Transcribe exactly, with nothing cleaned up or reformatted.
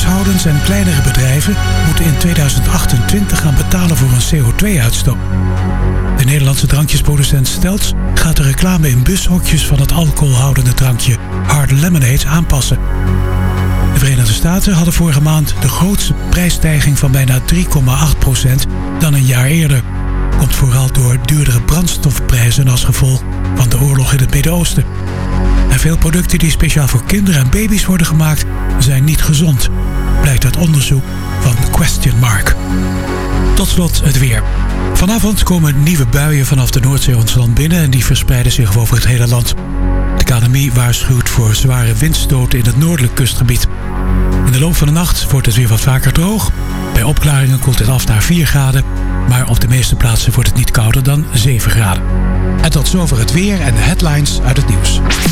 huishoudens en kleinere bedrijven moeten in tweeduizend achtentwintig gaan betalen voor hun C O twee uitstoot. De Nederlandse drankjesproducent Stelz gaat de reclame in bushokjes van het alcoholhoudende drankje Hard Lemonade aanpassen. De Verenigde Staten hadden vorige maand de grootste prijsstijging van bijna drie komma acht procent dan een jaar eerder. Komt vooral door duurdere brandstofprijzen als gevolg van de oorlog in het Midden-Oosten. En veel producten die speciaal voor kinderen en baby's worden gemaakt zijn niet gezond, blijkt uit onderzoek van Question Mark. Tot slot het weer. Vanavond komen nieuwe buien vanaf de Noordzee ons land binnen en die verspreiden zich over het hele land. De K N M I waarschuwt voor zware windstoten in het noordelijk kustgebied. In de loop van de nacht wordt het weer wat vaker droog. Bij opklaringen koelt het af naar vier graden, maar op de meeste plaatsen wordt het niet kouder dan zeven graden. En tot zover het weer en de headlines uit het nieuws.